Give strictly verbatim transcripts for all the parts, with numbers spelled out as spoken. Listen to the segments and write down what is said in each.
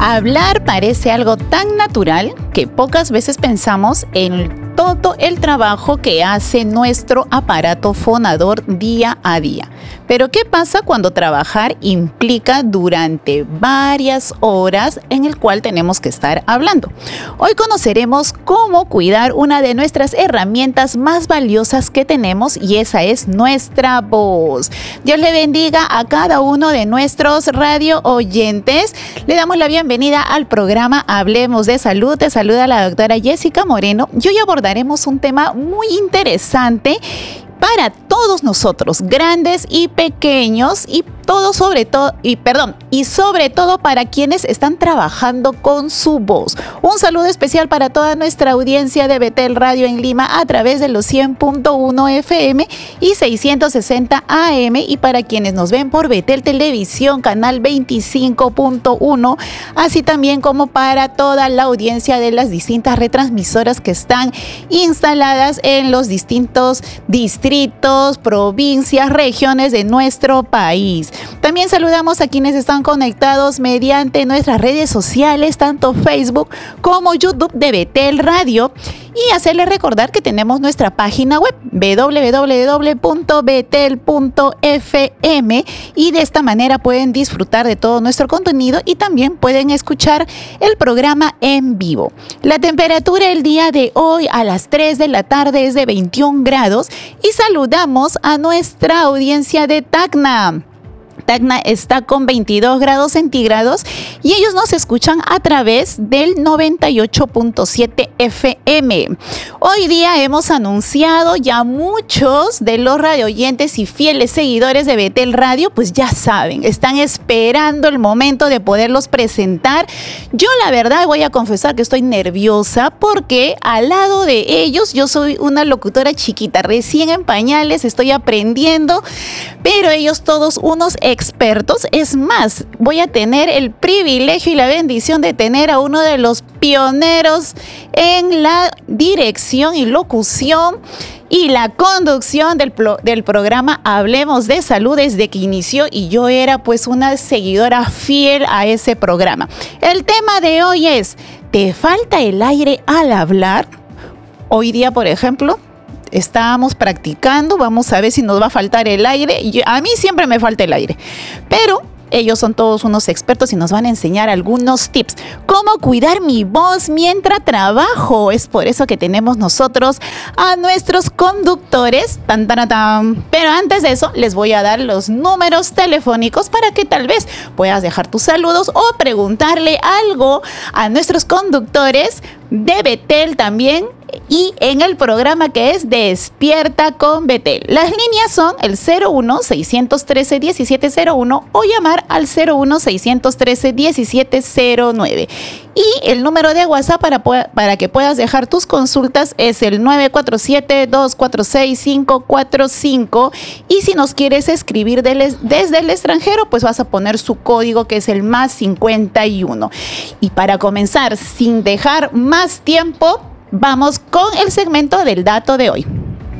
Hablar parece algo tan natural que pocas veces pensamos en todo el trabajo que hace nuestro aparato fonador día a día. Pero ¿qué pasa cuando trabajar implica durante varias horas en el cual tenemos que estar hablando? Hoy conoceremos cómo cuidar una de nuestras herramientas más valiosas que tenemos, y esa es nuestra voz. Dios le bendiga a cada uno de nuestros radio oyentes. Le damos la bienvenida al programa Hablemos de Salud. Te saluda la doctora Jessica Moreno y hoy abordaremos un tema muy interesante para todos nosotros, grandes y pequeños, y todo sobre todo, y perdón, y sobre todo para quienes están trabajando con su voz. Un saludo especial para toda nuestra audiencia de Betel Radio en Lima a través de los cien punto uno F M y seiscientos sesenta A M, y para quienes nos ven por Betel Televisión, canal veinticinco punto uno, así también como para toda la audiencia de las distintas retransmisoras que están instaladas en los distintos distritos, provincias, regiones de nuestro país. También saludamos a quienes están conectados mediante nuestras redes sociales, tanto Facebook como YouTube de Betel Radio, y hacerles recordar que tenemos nuestra página web doble u doble u doble u punto betel punto F M, y de esta manera pueden disfrutar de todo nuestro contenido y también pueden escuchar el programa en vivo. La temperatura el día de hoy a las tres de la tarde es de veintiún grados, y saludamos a nuestra audiencia de Tacna. Tacna está con veintidós grados centígrados y ellos nos escuchan a través del noventa y ocho punto siete F M. Hoy día hemos anunciado, ya muchos de los radioyentes y fieles seguidores de Betel Radio, pues ya saben, están esperando el momento de poderlos presentar. Yo la verdad voy a confesar que estoy nerviosa porque al lado de ellos yo soy una locutora chiquita, recién en pañales, estoy aprendiendo, pero ellos todos unos expertos. Es más, voy a tener el privilegio y la bendición de tener a uno de los pioneros en la dirección y locución y la conducción del, pro, del programa Hablemos de Salud desde que inició, y yo era pues una seguidora fiel a ese programa. El tema de hoy es: ¿te falta el aire al hablar? Hoy día, por ejemplo, estábamos practicando, vamos a ver si nos va a faltar el aire. Yo, a mí siempre me falta el aire, pero ellos son todos unos expertos y nos van a enseñar algunos tips. ¿Cómo cuidar mi voz mientras trabajo? Es por eso que tenemos nosotros a nuestros conductores. Tan, tan, tan. Pero antes de eso, les voy a dar los números telefónicos para que tal vez puedas dejar tus saludos o preguntarle algo a nuestros conductores de Betel también, y en el programa que es Despierta con Betel. Las líneas son el cero uno, seiscientos trece, diecisiete cero uno o llamar al cero uno, seiscientos trece, diecisiete cero nueve. Y el número de WhatsApp para, para que puedas dejar tus consultas es el nueve cuatro siete, dos cuatro seis, cinco cuatro cinco. Y si nos quieres escribir del, desde el extranjero, pues vas a poner su código, que es el más cincuenta y uno. Y para comenzar, sin dejar más tiempo, vamos con el segmento del dato de hoy.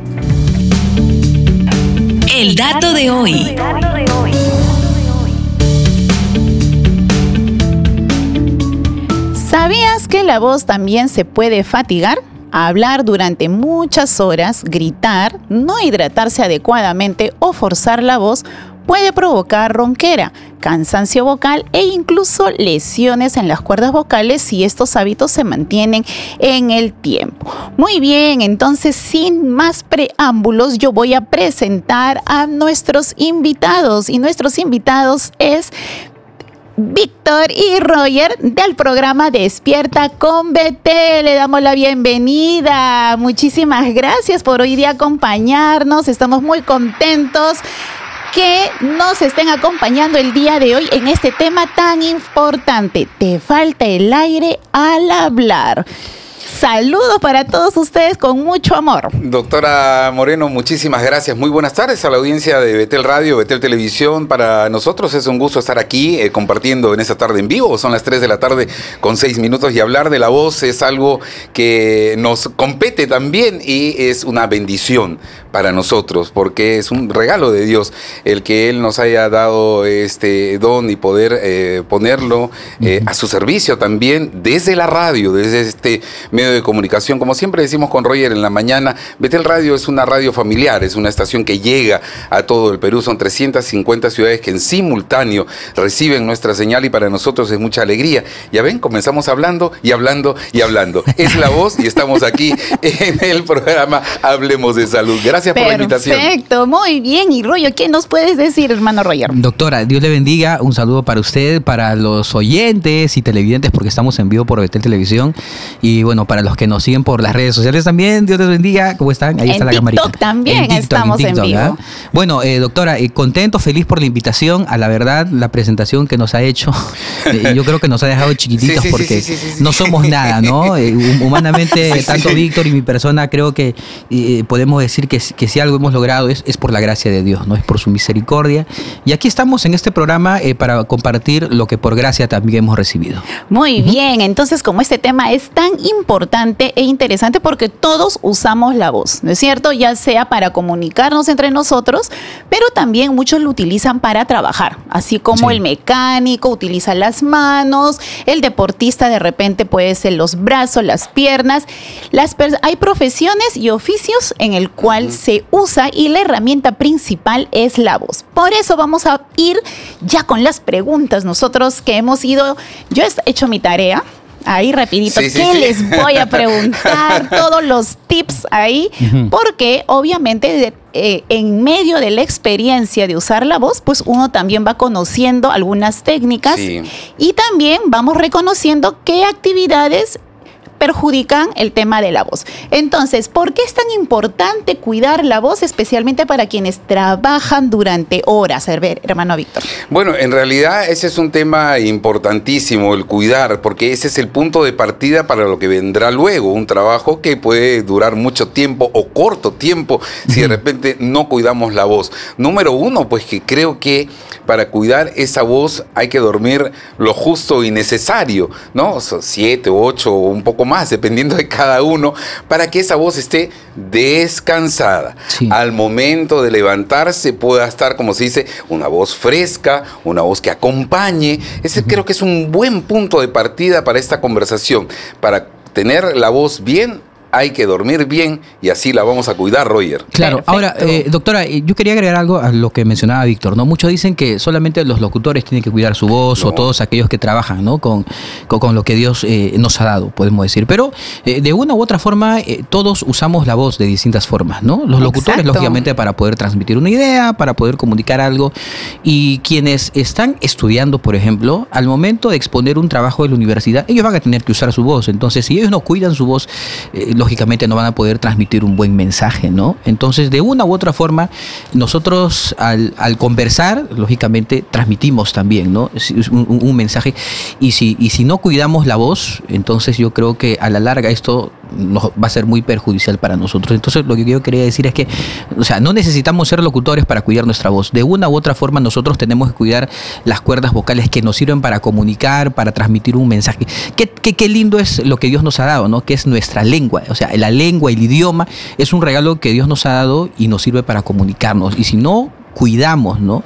El dato de hoy. ¿Sabías que la voz también se puede fatigar? Hablar durante muchas horas, gritar, no hidratarse adecuadamente o forzar la voz puede provocar ronquera, cansancio vocal e incluso lesiones en las cuerdas vocales si estos hábitos se mantienen en el tiempo. Muy bien, entonces sin más preámbulos yo voy a presentar a nuestros invitados, y nuestros invitados es Víctor y Roger del programa Despierta con Betel. Le damos la bienvenida. Muchísimas gracias por hoy día acompañarnos. Estamos muy contentos que nos estén acompañando el día de hoy en este tema tan importante. ¿Te falta el aire al hablar? Saludos para todos ustedes con mucho amor. Doctora Moreno, muchísimas gracias. Muy buenas tardes a la audiencia de Betel Radio, Betel Televisión. Para nosotros es un gusto estar aquí eh, compartiendo en esta tarde en vivo. Son las tres de la tarde con seis minutos y hablar de la voz es algo que nos compete también y es una bendición para nosotros, porque es un regalo de Dios el que Él nos haya dado este don y poder eh, ponerlo eh, uh-huh. a su servicio también desde la radio, desde este medio de comunicación. Como siempre decimos con Roger en la mañana, Betel Radio es una radio familiar, es una estación que llega a todo el Perú, son trescientas cincuenta ciudades que en simultáneo reciben nuestra señal y para nosotros es mucha alegría. Ya ven, comenzamos hablando y hablando y hablando. Es la voz y estamos aquí en el programa Hablemos de Salud. Gracias Perfecto, por la invitación. Perfecto, muy bien. Y Roger, ¿qué nos puedes decir, hermano Roger? Doctora, Dios le bendiga. Un saludo para usted, para los oyentes y televidentes, porque estamos en vivo por Betel Televisión. Y bueno, para los que nos siguen por las redes sociales también, Dios les bendiga. ¿Cómo están? Ahí en está la TikTok camarita. También en TikTok, estamos en, TikTok, en vivo. ¿eh? Bueno, eh, doctora, eh, contento, feliz por la invitación. A la verdad, la presentación que nos ha hecho, eh, yo creo que nos ha dejado chiquititos sí, sí, porque sí, sí, sí, sí. no somos nada, ¿no? Eh, humanamente, sí, tanto sí. Víctor y mi persona, creo que eh, podemos decir que, que si algo hemos logrado es, es por la gracia de Dios, ¿no? Es por su misericordia. Y aquí estamos en este programa eh, para compartir lo que por gracia también hemos recibido. Muy uh-huh. bien, entonces como este tema es tan importante e interesante porque todos usamos la voz, ¿no es cierto? Ya sea para comunicarnos entre nosotros, pero también muchos lo utilizan para trabajar, así como sí. el mecánico utiliza las manos, el deportista de repente puede ser los brazos, las piernas. Las per- hay profesiones y oficios en el cual uh-huh. se usa y la herramienta principal es la voz. Por eso vamos a ir ya con las preguntas. Nosotros que hemos ido, yo he hecho mi tarea. Ahí rapidito, sí, sí, ¿qué sí. les voy a preguntar? Todos los tips ahí, uh-huh. porque obviamente de, eh, en medio de la experiencia de usar la voz, pues uno también va conociendo algunas técnicas sí. y también vamos reconociendo qué actividades perjudican el tema de la voz. Entonces, ¿por qué es tan importante cuidar la voz, especialmente para quienes trabajan durante horas? A ver, hermano Víctor. Bueno, en realidad ese es un tema importantísimo, el cuidar, porque ese es el punto de partida para lo que vendrá luego, un trabajo que puede durar mucho tiempo o corto tiempo si de repente no cuidamos la voz. Número uno, pues que creo que para cuidar esa voz hay que dormir lo justo y necesario, ¿no? Siete, ocho o un poco más, dependiendo de cada uno, para que esa voz esté descansada. Sí. Al momento de levantarse pueda estar, como se dice, una voz fresca, una voz que acompañe. Ese uh-huh. creo que es un buen punto de partida para esta conversación. Para tener la voz bien, hay que dormir bien y así la vamos a cuidar, Roger. Claro. Perfecto. Ahora, eh, doctora, yo quería agregar algo a lo que mencionaba Víctor, ¿no? Muchos dicen que solamente los locutores tienen que cuidar su voz no. o todos aquellos que trabajan, ¿no? Con, con, con lo que Dios eh, nos ha dado, podemos decir. Pero eh, de una u otra forma, eh, todos usamos la voz de distintas formas, ¿no? Los locutores, Exacto. lógicamente, para poder transmitir una idea, para poder comunicar algo. Y quienes están estudiando, por ejemplo, al momento de exponer un trabajo de la universidad, ellos van a tener que usar su voz. Entonces, si ellos no cuidan su voz, eh, lógicamente no van a poder transmitir un buen mensaje, ¿no? Entonces, de una u otra forma, nosotros al, al conversar, lógicamente, transmitimos también, ¿no? Un, un, un mensaje. Y si, y si no cuidamos la voz, entonces yo creo que a la larga esto nos va a ser muy perjudicial para nosotros. Entonces, lo que yo quería decir es que, o sea, no necesitamos ser locutores para cuidar nuestra voz. De una u otra forma, nosotros tenemos que cuidar las cuerdas vocales que nos sirven para comunicar, para transmitir un mensaje. Qué, qué, qué lindo es lo que Dios nos ha dado, ¿no? Que es nuestra lengua. O sea, la lengua, el idioma, es un regalo que Dios nos ha dado y nos sirve para comunicarnos. Y si no cuidamos, ¿no?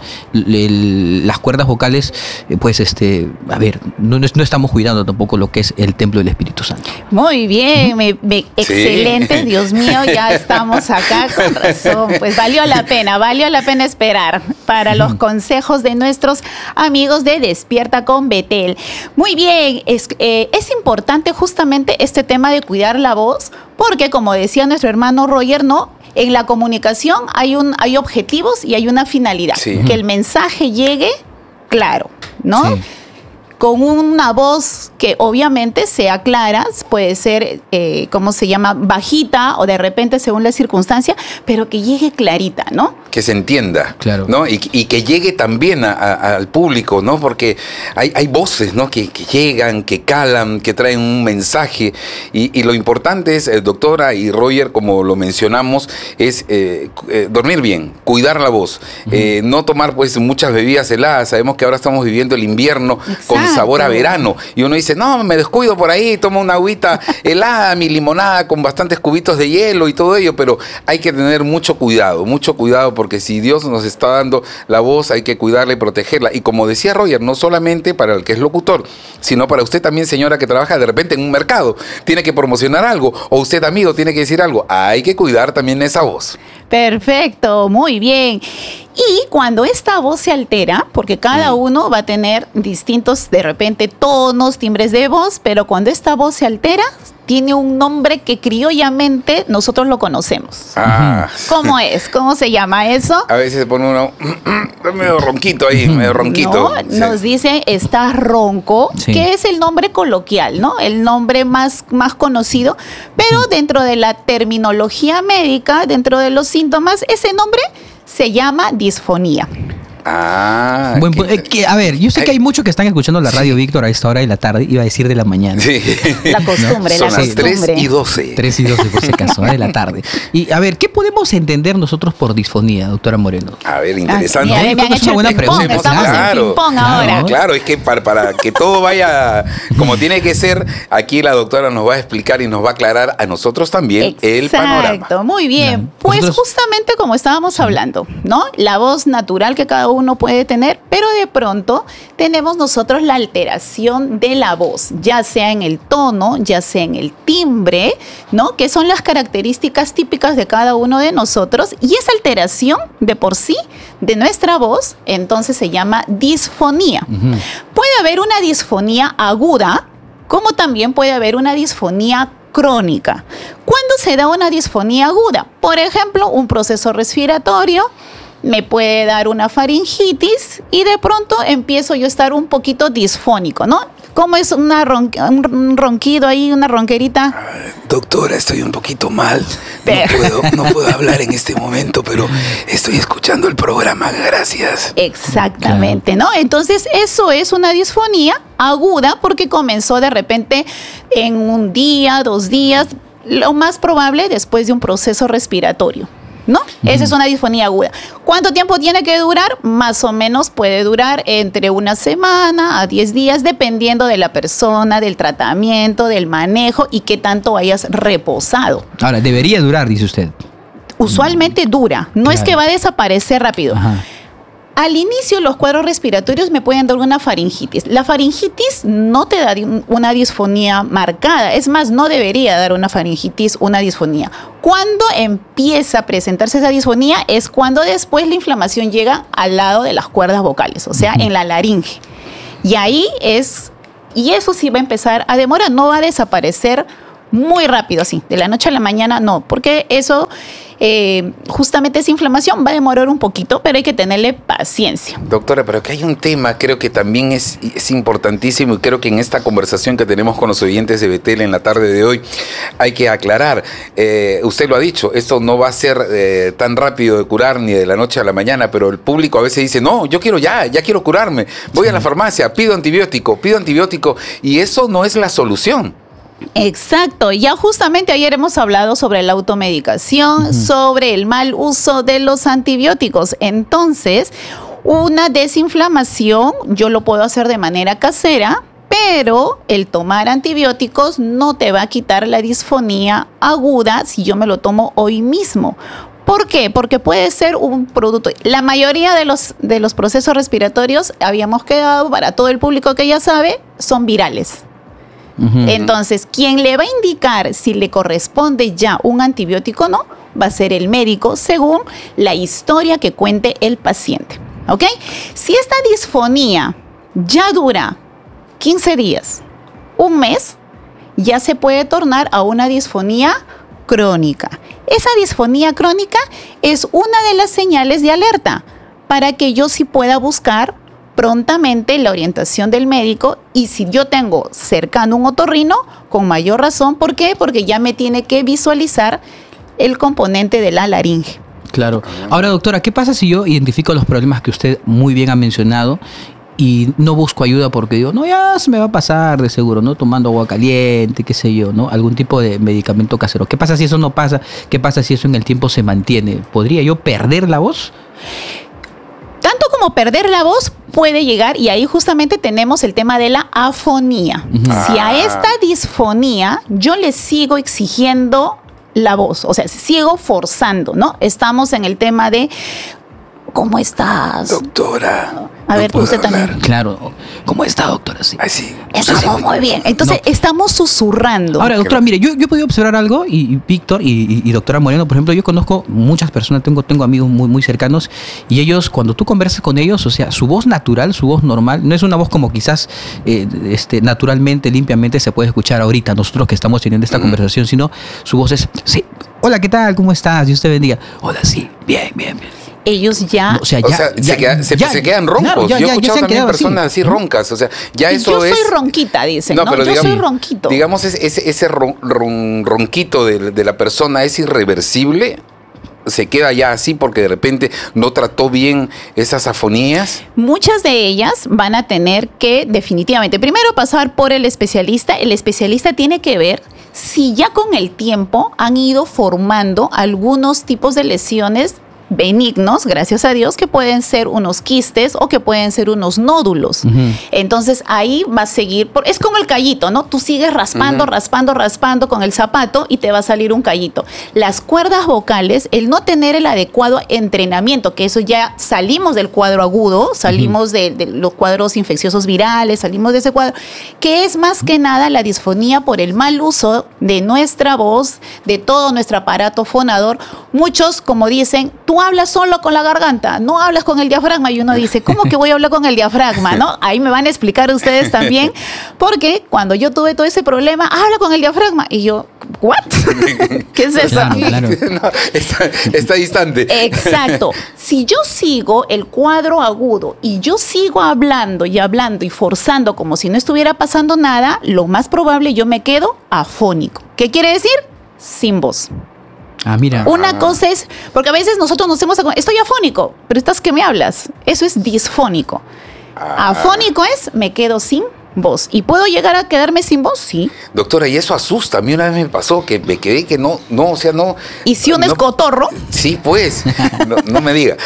El, las cuerdas vocales, pues, este, a ver, no, no estamos cuidando tampoco lo que es el templo del Espíritu Santo. Muy bien, me, me, excelente, sí. Dios mío, ya estamos acá con razón. Pues valió la pena, valió la pena esperar para los consejos de nuestros amigos de Despierta con Betel. Muy bien, es, eh, es importante justamente este tema de cuidar la voz, porque como decía nuestro hermano Roger, ¿no? En la comunicación hay un hay objetivos y hay una finalidad. Sí. Que el mensaje llegue claro, ¿no? Sí. Con una voz que obviamente sea clara, puede ser, eh, ¿cómo se llama? Bajita o de repente según la circunstancia, pero que llegue clarita, ¿no? Que se entienda, claro. ¿no? Y, y que llegue también a, a, al público, ¿no? Porque hay, hay voces, ¿no? Que, que llegan, que calan, que traen un mensaje. Y, y lo importante es, eh, doctora y Roger, como lo mencionamos, es eh, eh, dormir bien, cuidar la voz, uh-huh. eh, no tomar pues muchas bebidas heladas. Sabemos que ahora estamos viviendo el invierno Exacto. con sabor a verano. Y uno dice, no, me descuido por ahí, tomo una agüita helada, mi limonada con bastantes cubitos de hielo y todo ello, pero hay que tener mucho cuidado, mucho cuidado, porque si Dios nos está dando la voz, hay que cuidarla y protegerla. Y como decía Roger, no solamente para el que es locutor, sino para usted también, señora, que trabaja de repente en un mercado, tiene que promocionar algo, o usted, amigo, tiene que decir algo. Hay que cuidar también esa voz. Perfecto, muy bien. Y cuando esta voz se altera, porque cada uno va a tener distintos, de repente, tonos, timbres de voz, pero cuando esta voz se altera, tiene un nombre que criollamente nosotros lo conocemos. Ah. ¿Cómo es? ¿Cómo se llama eso? A veces se pone uno medio ronquito ahí, medio ronquito. No, nos sí. dice estás ronco, Sí. que es el nombre coloquial, ¿no? El nombre más, más conocido, pero dentro de la terminología médica, dentro de los síntomas, ese nombre se llama disfonía. Ah. Buen qué pu- eh, que, a ver, yo sé que hay muchos que están escuchando la radio, Víctor, a esta hora de la tarde, iba a decir de la mañana. Sí. La costumbre, Son la las costumbre. tres y doce. tres y doce por si acaso, ¿eh? de la tarde. Y a ver, ¿qué podemos entender nosotros por disfonía, doctora Moreno? A ver, interesante. Ah, mira, me han Creo que es hecho una buena el ping-pong, pregunta. estamos Claro, en ping-pong claro. ahora. Claro, es que para, para que todo vaya como tiene que ser, aquí la doctora nos va a explicar y nos va a aclarar a nosotros también el panorama. Exacto, muy bien. Claro. Pues Nosotros- justamente como estábamos hablando, ¿no? La voz natural que cada uno puede tener, pero de pronto tenemos nosotros la alteración de la voz, ya sea en el tono, ya sea en el timbre, ¿no? Que son las características típicas de cada uno de nosotros, y esa alteración de por sí de nuestra voz, entonces se llama disfonía. Ujú. Puede haber una disfonía aguda, como también puede haber una disfonía crónica. ¿Cuándo se da una disfonía aguda? Por ejemplo, un proceso respiratorio, me puede dar una faringitis y de pronto empiezo yo a estar un poquito disfónico, ¿no? ¿Cómo es una ron- un ronquido ahí, una ronquerita? Doctora, estoy un poquito mal. No Pero- puedo, no puedo hablar en este momento, pero estoy escuchando el programa. Gracias. Exactamente, ¿no? Entonces, eso es una disfonía aguda porque comenzó de repente en un día, dos días, lo más probable después de un proceso respiratorio, ¿no? Esa es una disfonía aguda. ¿Cuánto tiempo tiene que durar? Más o menos puede durar entre una semana a diez días, dependiendo de la persona, del tratamiento, del manejo y qué tanto hayas reposado. Ahora, debería durar, dice usted. Usualmente dura, no es Claro. que va a desaparecer rápido. Ajá. Al inicio, los cuadros respiratorios me pueden dar una faringitis. La faringitis no te da di- una disfonía marcada. Es más, no debería dar una faringitis, una disfonía. Cuando empieza a presentarse esa disfonía es cuando después la inflamación llega al lado de las cuerdas vocales, o sea, en la laringe. Y ahí es, y eso sí va a empezar a demorar, no va a desaparecer muy rápido así, de la noche a la mañana no, porque eso, eh, justamente esa inflamación va a demorar un poquito, pero hay que tenerle paciencia. Doctora, pero que hay un tema, creo que también es, es importantísimo y creo que en esta conversación que tenemos con los oyentes de Betel en la tarde de hoy hay que aclarar. Eh, usted lo ha dicho, esto no va a ser eh, tan rápido de curar ni de la noche a la mañana, pero el público a veces dice, no, yo quiero ya, ya quiero curarme. Voy a la farmacia, pido antibiótico, pido antibiótico y eso no es la solución. Exacto, ya justamente ayer hemos hablado sobre la automedicación, uh-huh. sobre el mal uso de los antibióticos. Entonces, una desinflamación yo lo puedo hacer de manera casera, pero el tomar antibióticos no te va a quitar la disfonía aguda si yo me lo tomo hoy mismo. ¿Por qué? Porque puede ser un producto. La mayoría de los, de los procesos respiratorios, habíamos quedado, para todo el público que ya sabe, son virales. Uh-huh. Entonces, quien le va a indicar si le corresponde ya un antibiótico o no, va a ser el médico según la historia que cuente el paciente. ¿Ok? Si esta disfonía ya dura quince días, un mes, ya se puede tornar a una disfonía crónica. Esa disfonía crónica es una de las señales de alerta para que yo sí pueda buscar prontamente la orientación del médico, y si yo tengo cercano un otorrino, con mayor razón. ¿Por qué? Porque ya me tiene que visualizar el componente de la laringe. Claro. Ahora, doctora, ¿qué pasa si yo identifico los problemas que usted muy bien ha mencionado y no busco ayuda porque digo, no, ya se me va a pasar de seguro, ¿no? Tomando agua caliente, qué sé yo, ¿no? Algún tipo de medicamento casero. ¿Qué pasa si eso no pasa? ¿Qué pasa si eso en el tiempo se mantiene? ¿Podría yo perder la voz? Tanto como como perder la voz puede llegar, y ahí justamente tenemos el tema de la afonía. Uh-huh. Si a esta disfonía yo le sigo exigiendo la voz, o sea, sigo forzando, ¿no? Estamos en el tema de ¿cómo estás? Doctora. A ver, no usted también. Claro. ¿Cómo está, doctora? Sí. Ay, sí. Estamos sí, sí. muy bien. Entonces, no. estamos susurrando. Ahora, doctora, mire, yo, yo he podido observar algo, y, y Víctor y, y, y doctora Moreno, por ejemplo, yo conozco muchas personas, tengo, tengo amigos muy, muy cercanos, y ellos, cuando tú conversas con ellos, o sea, su voz natural, su voz normal, no es una voz como quizás eh, este, naturalmente, limpiamente se puede escuchar ahorita, nosotros que estamos teniendo esta mm. conversación, sino su voz es, sí, hola, ¿qué tal? ¿Cómo estás? Dios te bendiga. Hola, sí, bien, bien, bien. Ellos ya... No, o sea, ya, o sea ya, se, queda, se, ya, se quedan roncos. Claro, ya, yo he ya, escuchado ya también personas así, así roncas. O sea, ya y eso yo es... Yo soy ronquita, dicen, ¿no? ¿no? Pero yo digamos, soy ronquito. Digamos, ese, ese, ese ron, ron, ronquito de, de la persona es irreversible. Se queda ya así porque de repente no trató bien esas afonías. Muchas de ellas van a tener que definitivamente primero pasar por el especialista. El especialista tiene que ver si ya con el tiempo han ido formando algunos tipos de lesiones benignos, gracias a Dios, que pueden ser unos quistes o que pueden ser unos nódulos. Uh-huh. Entonces ahí va a seguir, por, es como el callito, ¿no? Tú sigues raspando, uh-huh. raspando, raspando con el zapato y te va a salir un callito. Las cuerdas vocales, el no tener el adecuado entrenamiento, que eso ya salimos del cuadro agudo, salimos uh-huh. de, de los cuadros infecciosos virales, salimos de ese cuadro, que es más que nada la disfonía por el mal uso de nuestra voz, de todo nuestro aparato fonador. Muchos, como dicen, tú hablas solo con la garganta, no hablas con el diafragma, y uno dice, ¿cómo que voy a hablar con el diafragma? ¿No? Ahí me van a explicar ustedes también, porque cuando yo tuve todo ese problema, habla con el diafragma, y yo, ¿what? ¿Qué es eso? Claro, claro. No, está, está distante. Exacto. Si yo sigo el cuadro agudo y yo sigo hablando y hablando y forzando como si no estuviera pasando nada, lo más probable yo me quedo afónico. ¿Qué quiere decir? Sin voz. Ah, mira. Una cosa es, porque a veces nosotros nos hemos, estoy afónico, pero estás que me hablas. Eso es disfónico. Ah. Afónico es, me quedo sin voz. ¿Y puedo llegar a quedarme sin voz? Sí. Doctora, y eso asusta. A mí una vez me pasó que me quedé que no, no, o sea, no. ¿Y si uno no, es cotorro? Sí, pues. No, no me diga.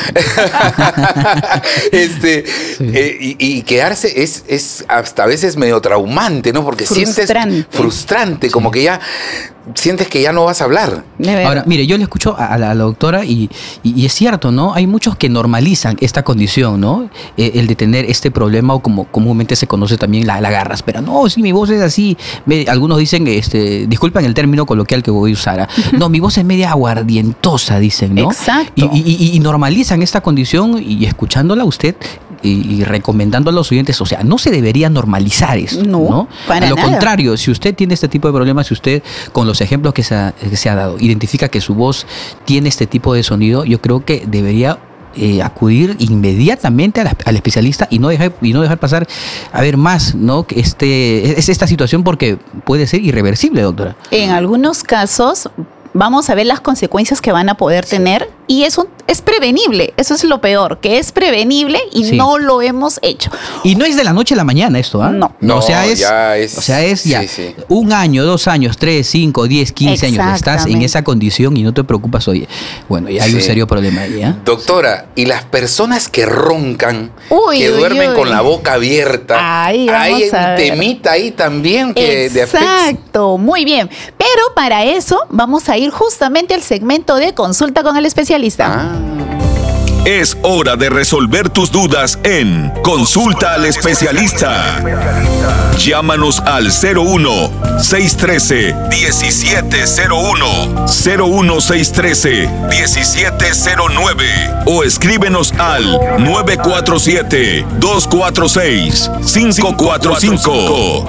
este, sí. eh, y, y quedarse es, es hasta a veces medio traumante, ¿no? Porque frustrante. sientes frustrante, sí. como que ya sientes que ya no vas a hablar. Ahora, mire, yo le escucho a la, a la doctora y, y, y es cierto, ¿no? Hay muchos que normalizan esta condición, ¿no? Eh, el de tener este problema, o como comúnmente se conoce también la, la garraspera. No, sí, mi voz es así. Me, algunos dicen, este, disculpen el término coloquial que voy a usar. No, mi voz es media aguardientosa, dicen, ¿no? Exacto. Y, y, y normalizan esta condición, y escuchándola usted y, y recomendando a los oyentes, o sea, no se debería normalizar esto, ¿no? No, para a lo nada. contrario, si usted tiene este tipo de problemas, si usted con los ejemplos que se, ha, que se ha dado identifica que su voz tiene este tipo de sonido, yo creo que debería eh, acudir inmediatamente a la, al especialista y no dejar y no dejar pasar a ver más, ¿no? Este, es esta situación, porque puede ser irreversible, doctora. En algunos casos vamos a ver las consecuencias que van a poder tener, y eso es prevenible. Eso es lo peor, que es prevenible y sí. no lo hemos hecho. Y no es de la noche a la mañana esto, ¿ah? ¿eh? No. no. O sea, es, ya es, o sea, es ya sí, sí. un año, dos años, tres, cinco, diez, quince años. Estás en esa condición y no te preocupas, oye. Bueno, ya hay sí. un serio problema ahí, ¿eh? Doctora, y las personas que roncan, uy, que uy, duermen uy. con la boca abierta, Ay, hay un temita ahí también que exacto, de muy bien. Pero para eso vamos a ir justamente al segmento de consulta con el especialista. Ah. Es hora de resolver tus dudas en Consulta al Especialista. Llámanos al cero uno, seis uno tres, uno siete cero uno, cero uno seis uno tres, uno siete cero nueve o escríbenos al nueve cuatro siete, dos cuatro seis, cinco cuatro cinco.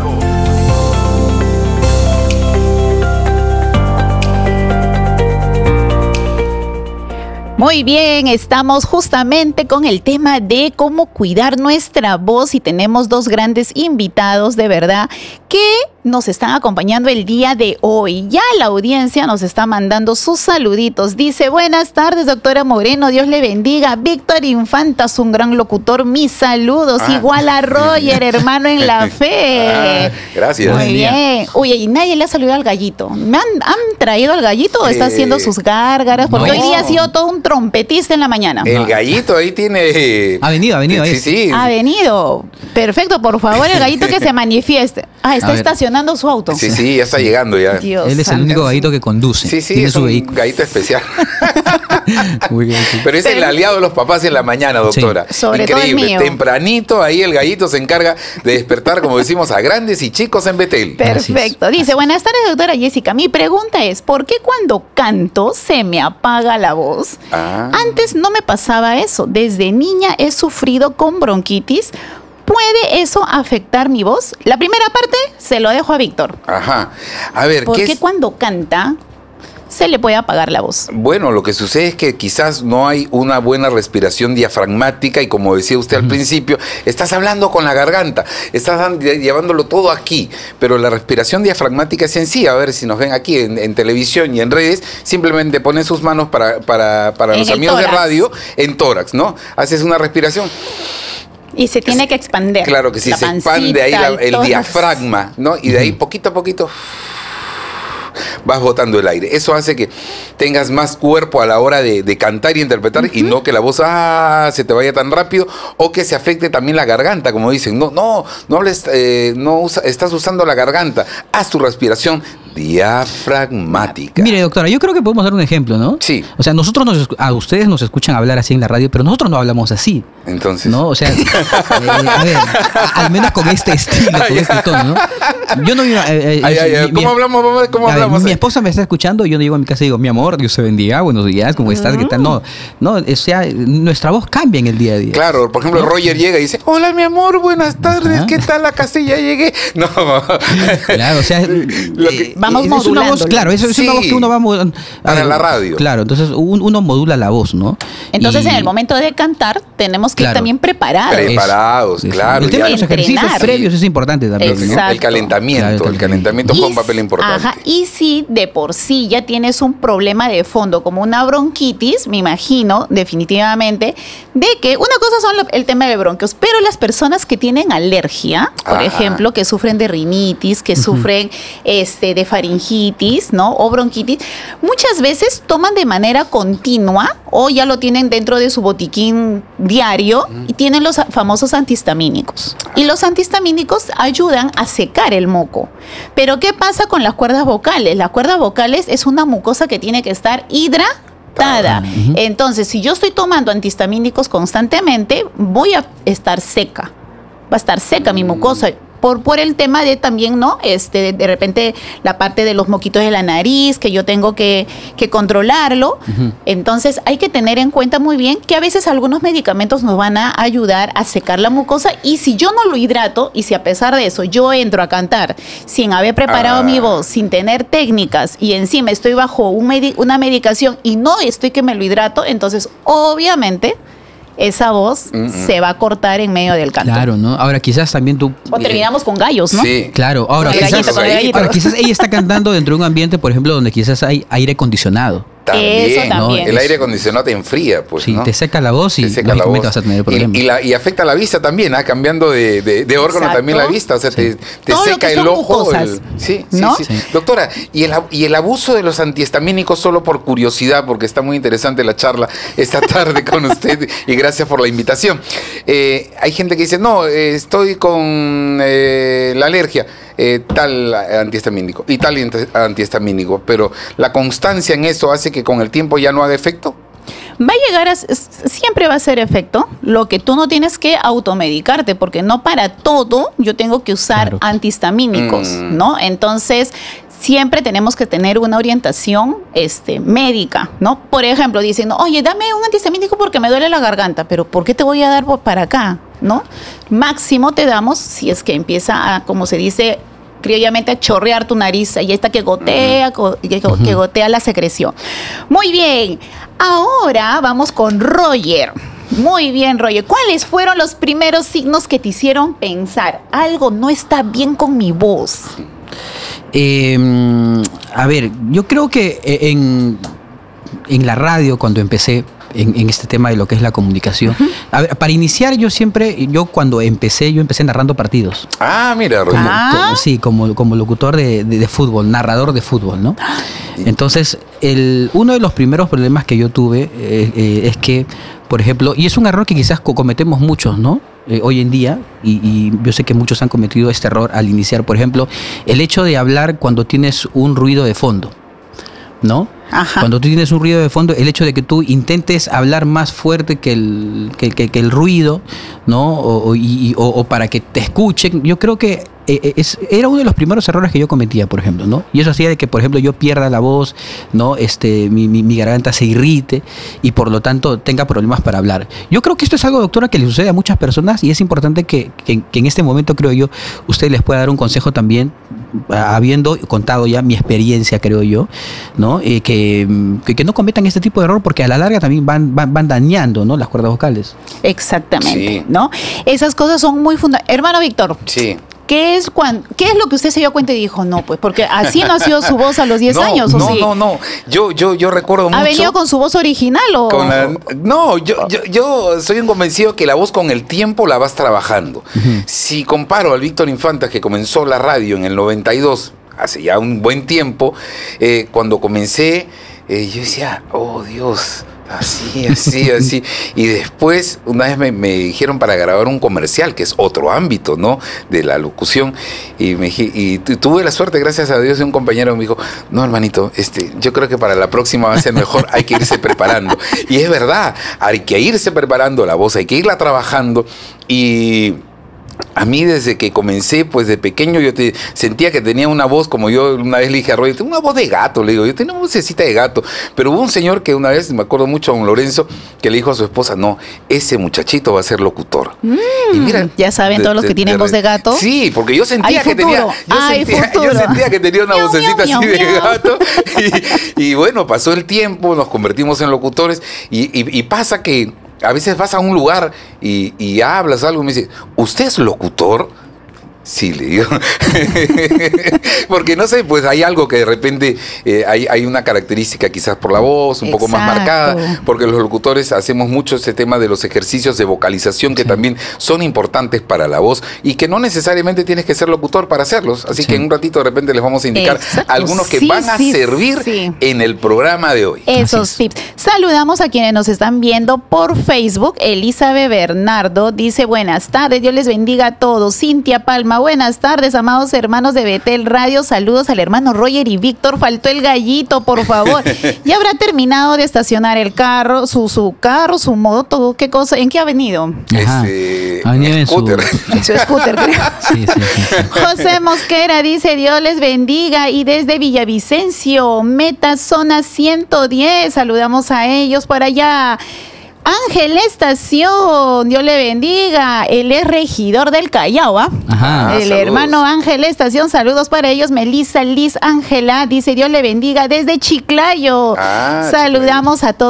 Muy bien, estamos justamente con el tema de cómo cuidar nuestra voz, y tenemos dos grandes invitados de verdad que nos están acompañando el día de hoy. Ya la audiencia nos está mandando sus saluditos. Dice, buenas tardes, doctora Moreno, Dios le bendiga. Víctor Infantas, un gran locutor, mis saludos. Ah. Igual a Roger, hermano en la fe. Ah, gracias. Muy bien. Oye, y nadie le ha saludado al gallito. ¿Me han, han traído al gallito o está Eh, haciendo sus gárgaras? Porque no. hoy día ha sido todo un trompetista en la mañana. El gallito ahí tiene... Ha venido, ha venido ahí. Sí, sí. Ha venido. Perfecto, por favor, el gallito que se manifieste. Ah, está A ver. estacionando su auto. Sí, sí, ya está llegando ya. Dios Él es el santo. único gallito que conduce. Sí, sí, Tiene es su un vehículo. gallito especial. Muy bien, sí. Pero es el aliado de los papás en la mañana, doctora. Sí. Sobre todo el Increíble. mío. Tempranito ahí el gallito se encarga de despertar, como decimos, a grandes y chicos en Betel. Perfecto. Dice, buenas tardes, doctora Jessica. Mi pregunta es, ¿por qué cuando canto se me apaga la voz? Ah. Antes no me pasaba eso. Desde niña he sufrido con bronquitis. ¿Puede eso afectar mi voz? La primera parte se lo dejo a Víctor. Ajá. A ver, ¿Por ¿qué qué es? cuando canta se le puede apagar la voz? Bueno, lo que sucede es que quizás no hay una buena respiración diafragmática y como decía usted al principio, estás hablando con la garganta, estás dan- llevándolo todo aquí, pero la respiración diafragmática es sencilla. A ver si nos ven aquí en, en televisión y en redes, simplemente ponen sus manos para, para, para En los el amigos de tórax. radio en tórax, ¿no? Haces una respiración. Y se tiene que expandir. Claro que sí, La se expande ahí pancita, la- el tórax. diafragma, ¿no? Y de ahí poquito a poquito vas botando el aire. Eso hace que tengas más cuerpo a la hora de, de cantar y interpretar y no que la voz ah, se te vaya tan rápido o que se afecte también la garganta, como dicen. No, no, no, hables, eh, no usa- estás usando la garganta. Haz tu respiración diafragmática. Mire, doctora, yo creo que podemos dar un ejemplo, ¿no? Sí. O sea, nosotros nos, a ustedes nos escuchan hablar así en la radio, pero nosotros no hablamos así. Entonces. ¿No? O sea, eh, a ver, a- al menos con este estilo, con este tono, ¿no? Yo no digo. eh, eh, Ay, ay, ay, mi- mi- ¿Cómo hablamos, mamá? ¿Cómo a ver, hablamos? mi esposa me está escuchando y yo no llego a mi casa y digo, mi amor, Dios te bendiga, buenos días, ¿cómo estás? ¿Qué tal? No, no, o sea, nuestra voz cambia en el día a día. Claro, por ejemplo, Roger llega y dice, hola mi amor, buenas tardes, Ajá. ¿qué tal la casilla? Llegué. No. Claro, o sea, Lo que- eh, Vamos es una voz, modulándolo. claro, eso es una Sí. voz que uno va mo- a Para ver, la radio. Claro, entonces un- uno modula la voz, ¿no? Entonces, Y- en el momento de cantar, tenemos que ir Claro. también preparados. Pre- Preparados, Eso, eso. claro, El tema ya. de los ejercicios Entrenar. previos es importante también, ¿no? Exacto. El calentamiento, Claro, el calentamiento Y juega un papel s- importante. Ajá, y si de por sí ya tienes un problema de fondo, como una bronquitis, me imagino, definitivamente, de que una cosa son lo- el tema de bronquios, pero las personas que tienen alergia, por Ah. ejemplo, que sufren de rinitis, que sufren este, de faringitis, ¿no? O bronquitis, muchas veces toman de manera continua o ya lo tienen dentro de su botiquín diario y tienen los a- famosos antihistamínicos. Y los antihistamínicos ayudan a secar el moco. Pero ¿qué pasa con las cuerdas vocales? Las cuerdas vocales es una mucosa que tiene que estar hidratada. Entonces, si yo estoy tomando antihistamínicos constantemente, voy a estar seca. Va a estar seca mi mucosa. Por, por el tema de también, ¿no? Este, de, de repente la parte de los moquitos de la nariz, que yo tengo que, que controlarlo. Entonces hay que tener en cuenta muy bien que a veces algunos medicamentos nos van a ayudar a secar la mucosa y si yo no lo hidrato y si a pesar de eso yo entro a cantar sin haber preparado Ah. mi voz, sin tener técnicas y encima estoy bajo un medi- una medicación y no estoy que me lo hidrato, entonces obviamente esa voz Mm, mm. se va a cortar en medio del canto. Claro, ¿no? Ahora quizás también tú... O terminamos con gallos, ¿no? Sí. Claro, ahora Con el quizás, gallito, con el gallito. ahora quizás ella está cantando dentro de un ambiente, por ejemplo, donde quizás hay aire acondicionado. También, Eso ¿no? también. El aire acondicionado te enfría, pues, Sí, ¿no? te seca la voz y Te seca la lógicamente voz. vas a tener Y- problemas. Y, la, y afecta la vista también, ¿ah? Cambiando de, de, de órgano Exacto. también la vista, o sea, te, te Todo lo seca que el son ojo. mucosas, el- sí, sí, ¿no? sí, Sí. Doctora, y el, ab- y el abuso de los antihistamínicos, solo por curiosidad, porque está muy interesante la charla esta tarde con usted y gracias por la invitación. Eh, hay gente que dice, no, eh, estoy con eh, la alergia. Eh, tal antihistamínico y tal anti- antihistamínico, pero la constancia en eso hace que con el tiempo ya no haga efecto. Va a llegar a, s- siempre va a ser efecto, lo que tú no tienes que automedicarte, porque no para todo yo tengo que usar Claro. antihistamínicos, Mm. ¿no? Entonces, siempre tenemos que tener una orientación este, médica, ¿no? Por ejemplo, dicen, oye, dame un antihistamínico porque me duele la garganta, pero ¿por qué te voy a dar por- para acá, ¿no? Máximo te damos si es que empieza a, como se dice criollamente, a chorrear tu nariz, ahí está que gotea, co- que, que gotea la secreción. Muy bien, ahora vamos con Roger. Muy bien, Roger. ¿Cuáles fueron los primeros signos que te hicieron pensar algo no está bien con mi voz? Eh, a ver, yo creo que en, en la radio, cuando empecé en, en este tema de lo que es la comunicación, uh-huh. a ver, para iniciar yo siempre, yo cuando empecé, yo empecé narrando partidos. Ah, mira. Como, ah. como, sí, como, como locutor de, de, de fútbol, narrador de fútbol, ¿no? Entonces, el, uno de los primeros problemas que yo tuve eh, eh, es que, por ejemplo, y es un error que quizás cometemos muchos, ¿no? Eh, hoy en día, y, y yo sé que muchos han cometido este error al iniciar, por ejemplo, el hecho de hablar cuando tienes un ruido de fondo, ¿no? Ajá. Cuando tú tienes un ruido de fondo, el hecho de que tú intentes hablar más fuerte que el, que, que, que el ruido, ¿no? O, o, y, o, o para que te escuchen, yo creo que eh, es, era uno de los primeros errores que yo cometía, por ejemplo, ¿no? Y eso hacía de que, por ejemplo, yo pierda la voz, ¿no? Este, mi, mi, mi garganta se irrite y por lo tanto tenga problemas para hablar. Yo creo que esto es algo, doctora, que le sucede a muchas personas y es importante que, que, que en este momento, creo yo, usted les pueda dar un consejo también, habiendo contado ya mi experiencia, creo yo, ¿no? Eh, que, que, que no cometan este tipo de error porque a la larga también van, van, van dañando, ¿no? Las cuerdas vocales. Exactamente, Sí. ¿no? Esas cosas son muy fundamentales. Hermano Víctor. Sí. ¿Qué es, cuan, ¿Qué es lo que usted se dio cuenta y dijo, no, pues, porque así nació su voz a los diez no, años, ¿o no, sí? No, no, no. Yo, yo, yo recuerdo mucho. ¿Ha venido con su voz original o...? Con la, no, yo, yo, yo soy un convencido que la voz con el tiempo la vas trabajando. Uh-huh. Si comparo al Víctor Infanta, que comenzó la radio en el noventa y dos, hace ya un buen tiempo, eh, cuando comencé, eh, yo decía, oh Dios... Así, así, así. Y después, una vez me, me dijeron para grabar un comercial, que es otro ámbito, ¿no? De la locución. Y, me, y tuve la suerte, gracias a Dios, de un compañero que me dijo, no, hermanito, este, yo creo que para la próxima va a ser mejor, hay que irse preparando. Y es verdad, hay que irse preparando la voz, hay que irla trabajando. Y... a mí desde que comencé, pues de pequeño yo te, sentía que tenía una voz, como yo una vez le dije a Roy, tengo una voz de gato, le digo, yo tengo una vocecita de gato. Pero hubo un señor que una vez, me acuerdo mucho, a don Lorenzo, que le dijo a su esposa, no, ese muchachito va a ser locutor. Mm, y mira, ya saben, de, todos los que de, tienen de, voz de gato. Sí, porque yo sentía que tenía, yo sentía, yo sentía que tenía una miau, vocecita miau, así miau, de miau. gato. Y, y bueno, pasó el tiempo, nos convertimos en locutores y, y, y pasa que a veces vas a un lugar y, y hablas algo y me dice, ¿usted es locutor? Sí, le digo. Porque no sé, pues hay algo que de repente eh, hay, hay una característica quizás por la voz, un Exacto. poco más marcada, porque los locutores hacemos mucho ese tema de los ejercicios de vocalización que sí. también son importantes para la voz y que no necesariamente tienes que ser locutor para hacerlos. Así sí. que en un ratito de repente les vamos a indicar Exacto. algunos que sí, van a sí, servir sí. en el programa de hoy. Esos tips. Saludamos a quienes nos están viendo por Facebook. Elizabeth Bernardo dice, buenas tardes, Dios les bendiga a todos. Cintia Palma, buenas tardes, amados hermanos de Betel Radio. Saludos al hermano Roger y Víctor. Faltó el gallito, por favor. ¿Ya habrá terminado de estacionar el carro, su, su carro, su moto? ¿Qué cosa? ¿En qué ha venido? Ese en scooter. Su, su scooter, creo. Sí, sí, sí. José Mosquera dice, Dios les bendiga. Y desde Villavicencio, Meta Zona ciento diez. Saludamos a ellos por allá. Ángel Estación, Dios le bendiga. Él es regidor del Callao, ¿ah? Ajá. El saludos. hermano Ángel Estación, saludos para ellos. Melissa Liz Ángela dice, Dios le bendiga desde Chiclayo. Ah, Saludamos Chiclayo. A todos.